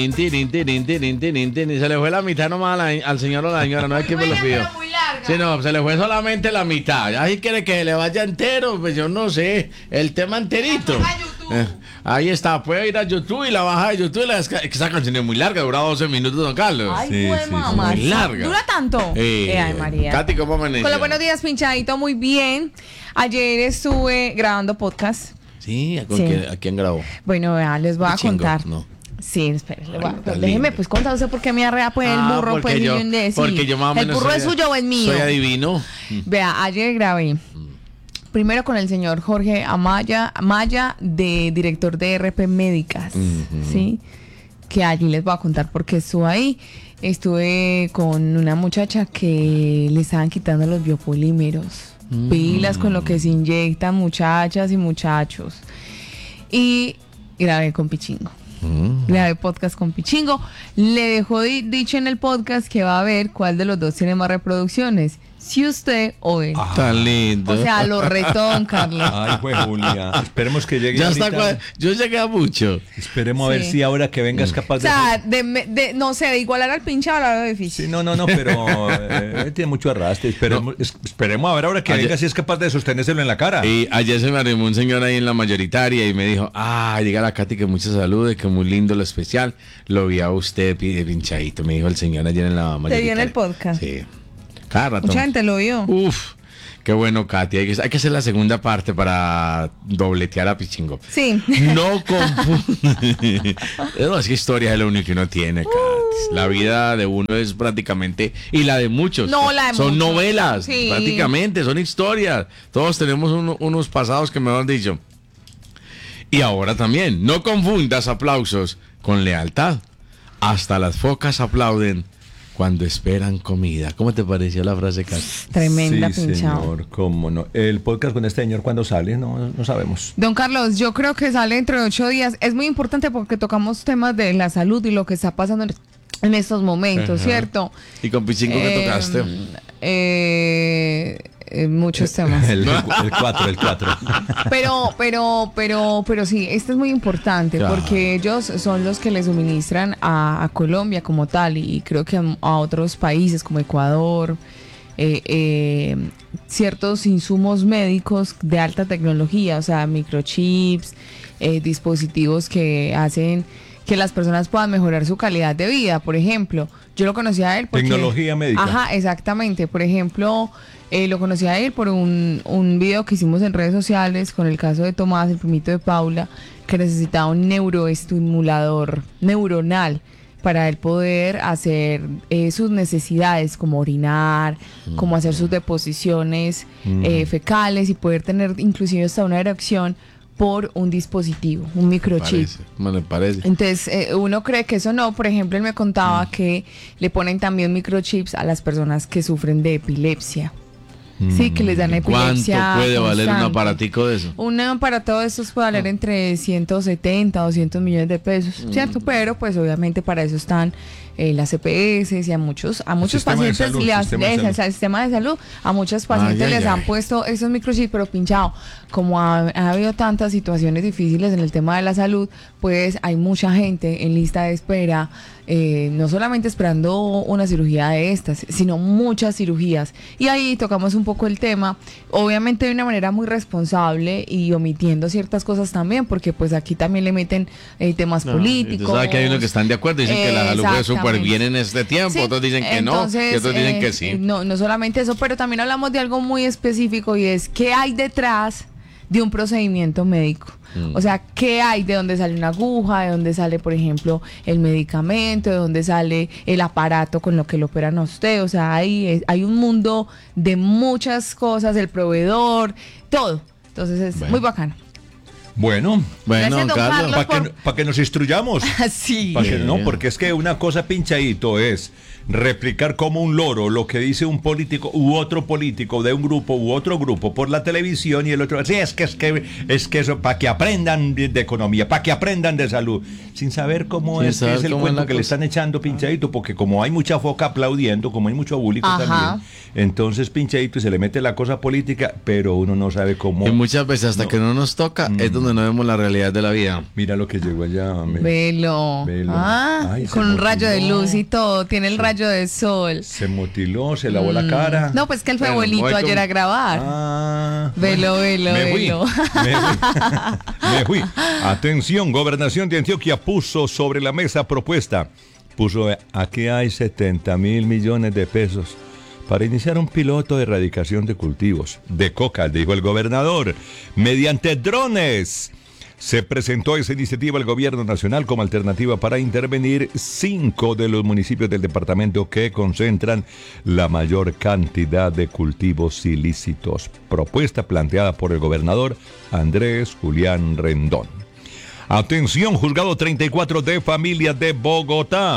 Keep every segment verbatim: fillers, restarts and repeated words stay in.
Tin, tin, tin, tin, tin, tin, y se le fue la mitad nomás a la- al señor o la señora, no es que me lo pidió. Muy larga. Sí, no, se le fue solamente la mitad. Ahí quiere que le vaya entero, pues yo no sé, el tema enterito. A YouTube. Eh, ahí está, puede ir a YouTube y la baja de YouTube. Y la desca- Esa canción es muy larga, dura doce minutos, don Carlos. Ay, Sí, fue sí, mamá. muy larga. ¿Dura tanto? Eh, Eh, ay, María. Katy, ¿cómo amaneció? Con los buenos días, pinchadito, muy bien. Ayer estuve grabando podcast. Sí, ¿con Sí. quién- ¿a quién grabó? Bueno, vea, les voy a Chingo, contar. no. Sí, espere, le voy a- Ay, pero tan déjeme lindo. pues contar usted por qué me arrea pues el Ah, burro porque pues yo- y de- sí. porque yo más o el menos burro soy- es suyo o es mío. Soy adivino. Vea, ayer grabé primero con el señor Jorge Amaya, Amaya de director de R P Médicas, ¿sí? Que allí les voy a contar por qué estuve ahí. Estuve con una muchacha que le estaban quitando los biopolímeros. Pilas con lo que se inyectan, muchachas y muchachos. Y grabé con Pichingo. Grabé podcast con Pichingo. Le dejó di- dicho en el podcast que va a ver cuál de los dos tiene más reproducciones. Si usted o él. Tan lindo. O sea, lo retón, Carlos. Ay, pues Julia, esperemos que llegue ya está, ahorita. cua- yo llegué a mucho. Esperemos a ver Sí. si ahora que vengas capaz O de... sea, de, me- de- no sé, de igualar al pinchado a lo difícil. Sí, no, no, no, pero eh, tiene mucho arrastre. Esperemos, es- esperemos a ver ahora que Ayer- venga si es capaz de sostenérselo en la cara. Y ayer se me arrimó un señor ahí en la mayoritaria y me dijo, ah, diga a la Katy que mucha salud, que muy lindo lo especial. Lo vi a usted pi- pinchadito, me dijo el señor ayer en la mayoritaria. vio en el podcast? Sí. Cada rato. Mucha gente lo vio. Uf, qué bueno, Katy. Hay que, hay que hacer la segunda parte para dobletear a Pichingo. Sí. No confunde. No, es que historia es lo único que uno tiene, Katy. La vida de uno es prácticamente, y la de muchos. No, la de son muchos. novelas, Sí. prácticamente, son historias. Todos tenemos uno- unos pasados que me han dicho. Y ahora también, no confundas aplausos con lealtad. Hasta las focas aplauden cuando esperan comida. ¿Cómo te pareció la frase, Katy? Tremenda sí, pinchado. señor, cómo no. El podcast con este señor, ¿cuándo sale? No, no sabemos. Don Carlos, yo creo que sale dentro de ocho días. Es muy importante porque tocamos temas de la salud y lo que está pasando en, en estos momentos, Ajá. ¿cierto? ¿Y con Pichingo qué Eh, tocaste? eh, eh, muchos temas. El cuatro, el cuatro. Pero, pero, pero, pero sí, esto es muy importante Claro. porque ellos son los que le suministran a, a Colombia como tal y creo que a, a otros países como Ecuador eh, eh, ciertos insumos médicos de alta tecnología, o sea, microchips, eh, dispositivos que hacen que las personas puedan mejorar su calidad de vida. Por ejemplo, yo lo conocí a él porque... Tecnología médica. Ajá, exactamente. Por ejemplo, eh, lo conocí a él por un, un video que hicimos en redes sociales con el caso de Tomás, el primito de Paula, que necesitaba un neuroestimulador neuronal para él poder hacer eh, sus necesidades como orinar, como hacer sus deposiciones eh, fecales y poder tener inclusive hasta una erección por un dispositivo, un microchip. Parece, me parece. Entonces, eh, uno cree que eso no. Por ejemplo, él me contaba que le ponen también microchips a las personas que sufren de epilepsia. Sí, que les dan ¿Cuánto epilepsia. puede valer un constante. aparatico de eso? Un aparato de estos puede valer entre ciento setenta, doscientos millones de pesos, ¿cierto? Pero pues obviamente para eso están eh, las C P S y a muchos a muchos Sistema de pacientes salud, les- sistema de les- salud. al sistema de salud, a muchos pacientes Ay, ay, les han ay. puesto esos microchips pero pinchado. Como ha, ha habido tantas situaciones difíciles en el tema de la salud, pues hay mucha gente en lista de espera, eh, no solamente esperando una cirugía de estas, sino muchas cirugías. Y ahí tocamos un poco el tema, obviamente de una manera muy responsable y omitiendo ciertas cosas también, porque pues aquí también le meten eh, temas No, políticos. tú sabes que hay unos que están de acuerdo, dicen que la salud fue súper Exactamente. bien en este tiempo, Sí, otros dicen que entonces, no, y otros dicen eh, que sí. No, no solamente eso, pero también hablamos de algo muy específico y es qué hay detrás de un procedimiento médico. Mm. O sea, ¿qué hay? ¿De dónde sale una aguja? ¿De dónde sale, por ejemplo, el medicamento? ¿De dónde sale el aparato con lo que lo operan a usted? O sea, hay, es- hay un mundo de muchas cosas, el proveedor, todo. Entonces es Bueno. muy bacano. Bueno, Bueno, Gracias, don Carlos. Carlos. para que, pa' que nos instruyamos. Sí. Pa' que- Bien. no, porque es que una cosa pinchadito es replicar como un loro lo que dice un político u otro político de un grupo u otro grupo por la televisión y el otro, sí, es que es que es que eso para que aprendan de, de economía, para que aprendan de salud, sin saber cómo Sin es, saber es el cómo es cuento la que le cosa. están echando pinchadito, porque como hay mucha foca aplaudiendo, como hay mucho público Ajá. también, entonces pinchadito y se le mete la cosa política, pero uno no sabe cómo. Y muchas veces hasta No. que no nos toca es donde donde no vemos la realidad de la vida. Mira lo que llegó allá. me- Velo. Velo. Ah, Ay, se con un rayo de motiló. luz y todo. Tiene el rayo de sol. Se mutiló, se lavó la cara. No, pues que él fue Bueno, bonito voy con- ayer a grabar. Ah, Velo, velo, me fui, velo. me fui, me fui. Atención, Gobernación de Antioquia puso sobre la mesa propuesta. Puso, aquí hay setenta mil millones de pesos para iniciar un piloto de erradicación de cultivos de coca, dijo el gobernador, mediante drones. Se presentó esa iniciativa al gobierno nacional como alternativa para intervenir cinco de los municipios del departamento que concentran la mayor cantidad de cultivos ilícitos. Propuesta planteada por el gobernador Andrés Julián Rendón. Atención, juzgado treinta y cuatro de familia de Bogotá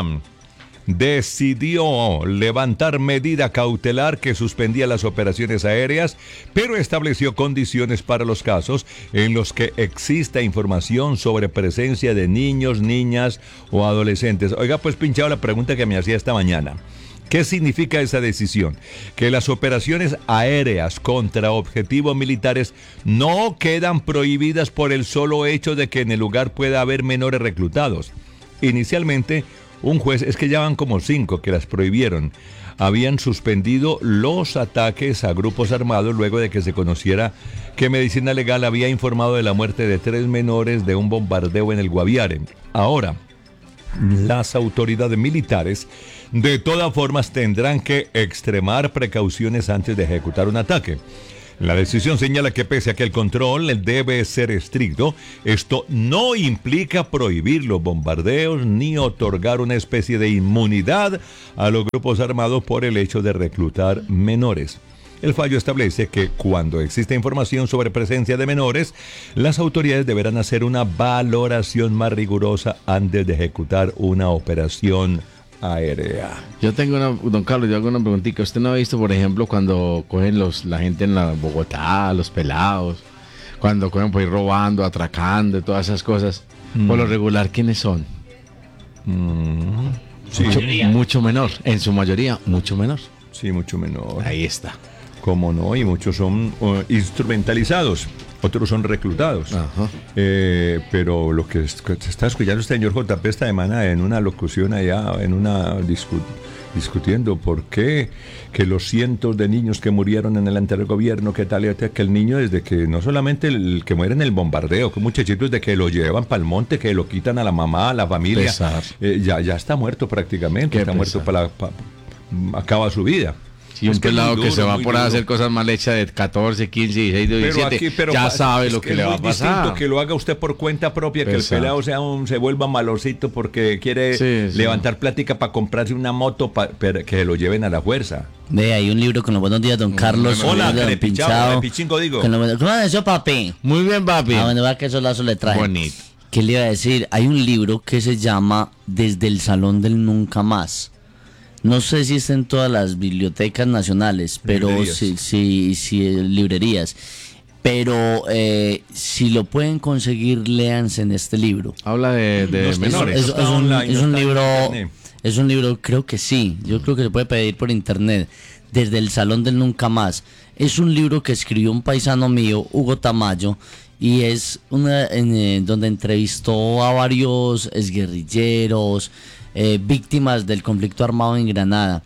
decidió levantar medida cautelar que suspendía las operaciones aéreas, pero estableció condiciones para los casos en los que exista información sobre presencia de niños, niñas o adolescentes. Oiga, pues pinchado la pregunta que me hacía esta mañana. ¿Qué significa esa decisión? Que las operaciones aéreas contra objetivos militares no quedan prohibidas por el solo hecho de que en el lugar pueda haber menores reclutados. Inicialmente, un juez, es que ya van como cinco que las prohibieron, habían suspendido los ataques a grupos armados luego de que se conociera que Medicina Legal había informado de la muerte de tres menores de un bombardeo en el Guaviare. Ahora, las autoridades militares de todas formas tendrán que extremar precauciones antes de ejecutar un ataque. La decisión señala que pese a que el control debe ser estricto, esto no implica prohibir los bombardeos ni otorgar una especie de inmunidad a los grupos armados por el hecho de reclutar menores. El fallo establece que cuando existe información sobre presencia de menores, las autoridades deberán hacer una valoración más rigurosa antes de ejecutar una operación aérea. Yo tengo una, don Carlos, yo hago una preguntita. ¿Usted no ha visto, por ejemplo, cuando cogen los, la gente en la Bogotá, los pelados, cuando cogen por ir robando, atracando, todas esas cosas? Mm. Por lo regular, ¿quiénes son? Mm. Sí. Mucho, mucho menor, en su mayoría, mucho menor. Sí, mucho menor. Ahí está. Cómo no, y muchos son uh, instrumentalizados, otros son reclutados. Ajá. Eh, pero lo que se está escuchando el señor J P esta semana en una locución allá, en una discu discutiendo por qué que los cientos de niños que murieron en el anterior gobierno, que tal, que el niño desde que, no solamente el que muere en el bombardeo, que muchachitos de que lo llevan para el monte, que lo quitan a la mamá, a la familia, eh, ya, ya está muerto prácticamente, Qué está pesar. muerto para, para acaba su vida. Y un Es que es pelado muy que duro, se va muy por ahí a duro. hacer cosas mal hechas de catorce, quince, dieciséis, diecisiete, ya sabe lo que, es le va a muy distinto pasar. que lo haga usted por cuenta propia, que Pesado. el pelado sea un, se vuelva malorcito porque quiere Sí, sí. levantar plática para comprarse una moto pa, pero que lo lleven a la fuerza. Ve, hay un libro con los buenos días, don Carlos. Hola, un libro de don carepichado, Pinchado. carepichingo, digo. Con los buenos- ¿Cómo es eso, papi? Muy bien, papi. Ah, bueno, va que esos lazos le traen. Bonito. ¿Qué le iba a decir? Hay un libro que se llama Desde el Salón del Nunca Más. No sé si está en todas las bibliotecas nacionales, pero Librerías. sí, sí, sí, eh, librerías. Pero eh, si lo pueden conseguir, léanse en este libro. Habla de, de No está- menores. Es, Está es un, online, es no un está en libro, internet. es un libro, creo que sí. Yo creo que se puede pedir por internet. Desde el Salón del Nunca Más. Es un libro que escribió un paisano mío, Hugo Tamayo, y es una en, eh, donde entrevistó a varios exguerrilleros, eh, víctimas del conflicto armado en Granada.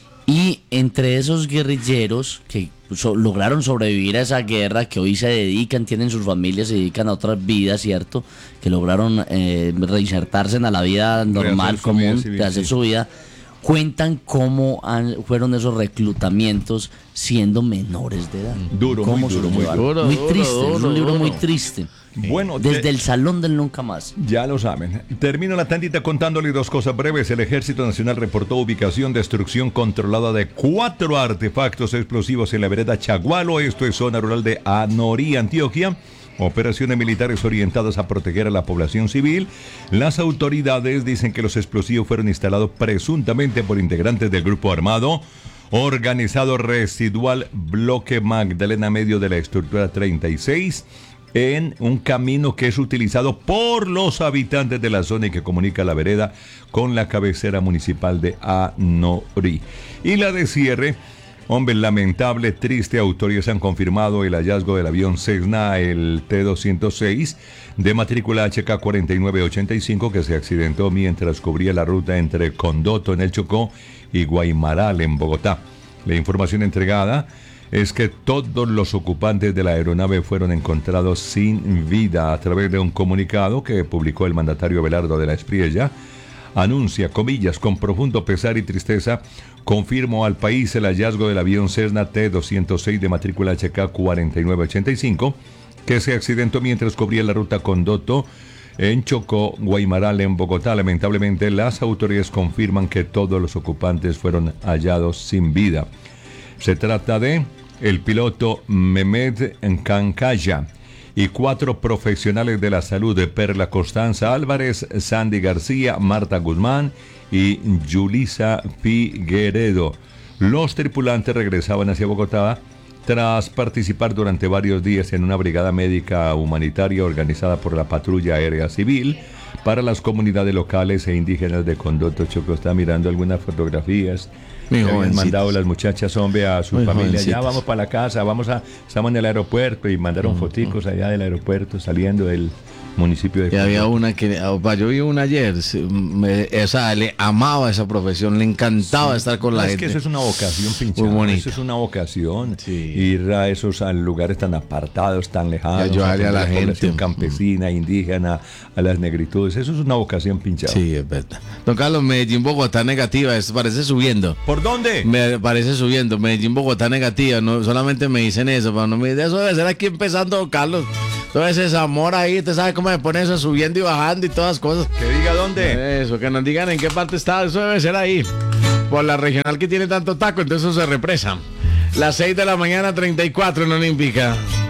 Y entre esos guerrilleros que so- lograron sobrevivir a esa guerra, que hoy se dedican, tienen sus familias, se dedican a otras vidas, ¿cierto? Que lograron eh, reinsertarse en a la vida normal, Rehacer su vida común, civil, de hacer sí. su vida. Cuentan cómo han- fueron esos reclutamientos siendo menores de edad. Duro, muy Cómo se duro, lo muy llevaron. duro. Muy Duro, triste, es duro, un libro duro. muy triste. Bueno, Desde te- el Salón del Nunca Más. Ya lo saben. Termino la tantita contándole dos cosas breves. El Ejército Nacional reportó ubicación, destrucción controlada de cuatro artefactos explosivos en la vereda Chagualo. Esto es zona rural de Anorí, Antioquia. Operaciones militares orientadas a proteger a la población civil. Las autoridades dicen que los explosivos fueron instalados presuntamente por integrantes del grupo armado organizado residual Bloque Magdalena Medio de la estructura treinta y seis en un camino que es utilizado por los habitantes de la zona y que comunica la vereda con la cabecera municipal de Anorí. Y la de cierre, Hombre, lamentable, triste, autoridades han confirmado el hallazgo del avión Cessna, el T doscientos seis, de matrícula H K cuatro nueve ocho cinco, que se accidentó mientras cubría la ruta entre Condoto, en el Chocó, y Guaymaral, en Bogotá. La información entregada es que todos los ocupantes de la aeronave fueron encontrados sin vida. A través de un comunicado que publicó el mandatario Abelardo de la Espriella, anuncia, comillas, con profundo pesar y tristeza, confirmo al país el hallazgo del avión Cessna T doscientos seis de matrícula H K cuatro nueve ocho cinco, que se accidentó mientras cubría la ruta Condoto, en Chocó, Guaymaral, en Bogotá. Lamentablemente, las autoridades confirman que todos los ocupantes fueron hallados sin vida. Se trata de el piloto Mehmet Cancaya y cuatro profesionales de la salud de Perla Constanza Álvarez, Sandy García, Marta Guzmán y Yulisa Figueredo. Los tripulantes regresaban hacia Bogotá tras participar durante varios días en una brigada médica humanitaria organizada por la Patrulla Aérea Civil para las comunidades locales e indígenas de Condoto, Chocó. Está mirando algunas fotografías. Muy que habían jovencitas. mandado las muchachas, hombre, a su Muy familia. Ya jovencitas. vamos para la casa, vamos a, estamos en el aeropuerto, y mandaron foticos allá del aeropuerto saliendo del municipio de Y había Condoto. una que, opa, yo vi una ayer, se- me- o sea, le amaba esa profesión, le encantaba estar con la Es gente. que eso es una vocación, pinche. Muy bonita. Eso es una vocación. Sí. Ir a esos a lugares tan apartados, tan lejanos. Y ayudarle a la atender población gente. campesina, indígena, a las negritudes. Eso es una vocación, pinchado. Sí, es verdad. Don Carlos, Medellín, Bogotá negativa, esto parece subiendo. ¿Por dónde? Me parece subiendo. Medellín, Bogotá negativa. No solamente me dicen eso, pero no me dicen eso debe ser aquí empezando, don Carlos. Todo ese amor ahí, usted sabe cómo me pone eso subiendo y bajando y todas las cosas. Que diga dónde. Eso, que nos digan en qué parte está. Eso debe ser ahí. Por la regional que tiene tanto taco, entonces eso se represa. Las seis de la mañana, treinta y cuatro en Olímpica.